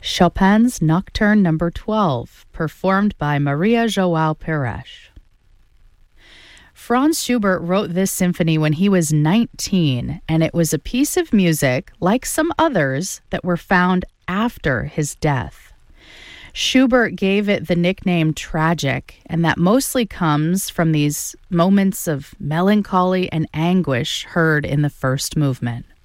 Chopin's Nocturne Number 12, performed by Maria João Pires. Franz Schubert wrote this symphony when he was 19, and it was a piece of music, like some others, that were found after his death. Schubert gave it the nickname tragic, and that mostly comes from these moments of melancholy and anguish heard in the first movement.